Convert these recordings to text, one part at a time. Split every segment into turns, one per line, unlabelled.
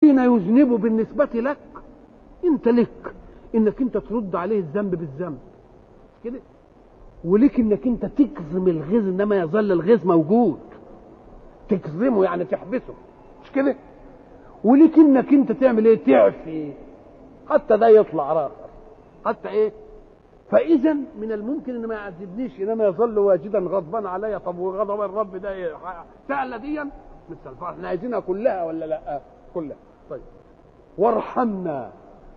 حين يذنب بالنسبة لك انت لك انك انت ترد عليه الذنب بالذنب كده، ولك انك انت تكظم الغيظ انما يظل الغيظ موجود، تكظمه يعني تحبسه مش كده، ولك انك انت تعمل ايه؟ تعفي حتى ده يطلع راخر حتى ايه. فاذا من الممكن ان ما يعذبنيش انما يظل واجدا غضبان عليا. طب وغضب الرب ده ايه؟ سهله دي مثل احنا عايزينها كلها ولا لا؟ كلها. طيب وارحمنا.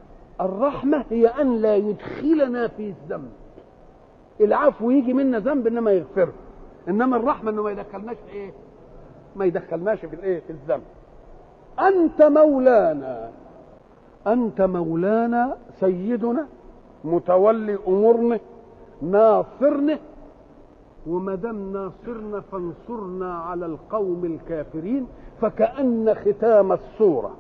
الرحمه هي ان لا يدخلنا في الذنب. العفو يجي منا ذنب انما يغفره، انما الرحمه انه ما يدخلناش في ايه؟ ما يدخلناش في الايه؟ في الذنب. انت مولانا، انت مولانا سيدنا متولي امورنا ناصرنا، وما دام ناصرنا فانصرنا على القوم الكافرين. فكأن ختام السوره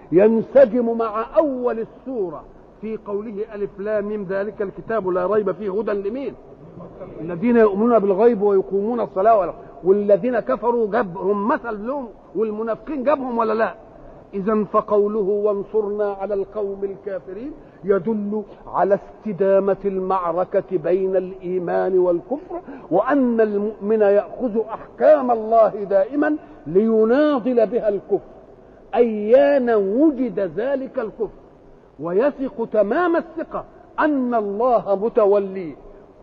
ينسجم مع اول السوره في قوله الف لام ميم ذلك الكتاب لا ريب فيه هدى لمين؟ الذين يؤمنون بالغيب ويقومون الصلاه. والذين كفروا جابهم مثل لهم، والمنافقين جابهم ولا لا؟ إذن فقوله وانصرنا على القوم الكافرين يدل على استدامة المعركة بين الإيمان والكفر، وأن المؤمن يأخذ أحكام الله دائما ليناضل بها الكفر أيان وجد ذلك الكفر، ويثق تمام الثقة أن الله متولي.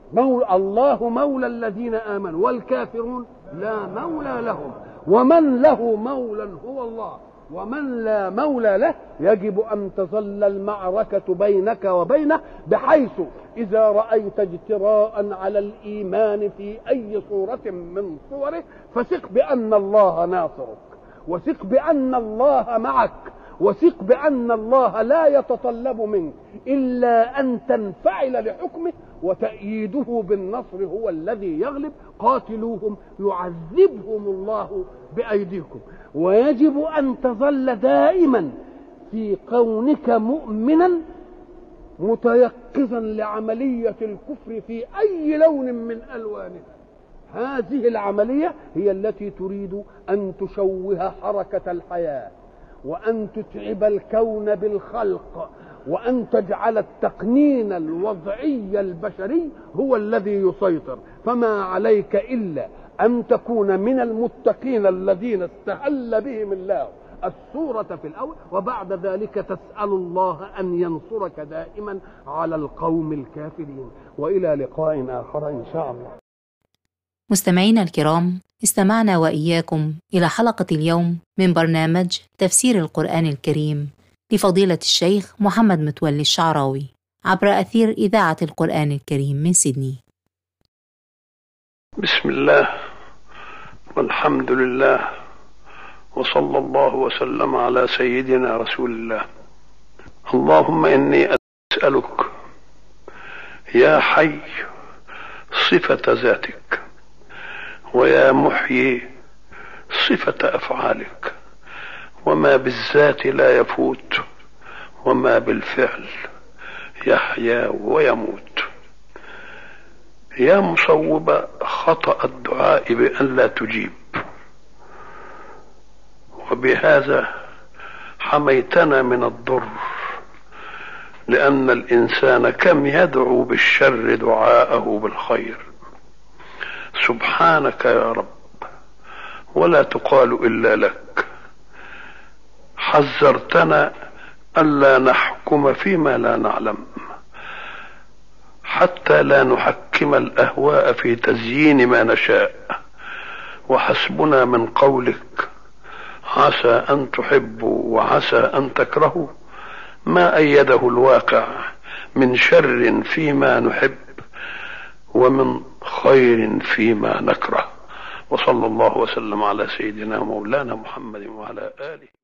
الله مولى الذين آمنوا والكافرون لا مولى لهم، ومن له مولى هو الله، ومن لا مولى له يجب أن تظل المعركة بينك وبينه، بحيث إذا رأيت اجتراء على الإيمان في أي صورة من صوره فثق بأن الله ناصرك، وثق بأن الله معك، وثق بأن الله لا يتطلب منك إلا أن تنفعل لحكمه، وتأييده بالنصر هو الذي يغلب. قاتلوهم يعذبهم الله بأيديكم. ويجب أن تظل دائما في كونك مؤمنا متيقظا لعملية الكفر في أي لون من ألوانه. هذه العملية هي التي تريد أن تشوه حركة الحياة، وأن تتعب الكون بالخلق، وأن تجعل التقنين الوضعي البشري هو الذي يسيطر. فما عليك إلا أن تكون من المتقين الذين استهل بهم الله السورة في الأول، وبعد ذلك تسأل الله أن ينصرك دائما على القوم الكافرين. وإلى لقاء آخر إن شاء الله.
مستمعينا الكرام، استمعنا وإياكم إلى حلقة اليوم من برنامج تفسير القرآن الكريم لفضيلة الشيخ محمد متولي الشعراوي عبر أثير إذاعة القرآن الكريم من سيدني.
بسم الله والحمد لله وصلى الله وسلم على سيدنا رسول الله. اللهم إني أسألك يا حي صفة ذاتك، ويا محيي صفة أفعالك، وما بالذات لا يفوت، وما بالفعل يحيا ويموت. يا مصوب خطأ الدعاء بأن لا تجيب، وبهذا حميتنا من الضر، لأن الإنسان كم يدعو بالشر دعاءه بالخير. سبحانك يا رب، ولا تقال إلا لك. حذرتنا ألا نحكم فيما لا نعلم، حتى لا نحكم الأهواء في تزيين ما نشاء. وحسبنا من قولك عسى أن تحبوا وعسى أن تكرهوا ما أيده الواقع من شر فيما نحب ومن خير فيما نكره. وصلى الله وسلم على سيدنا مولانا محمد وعلى آله.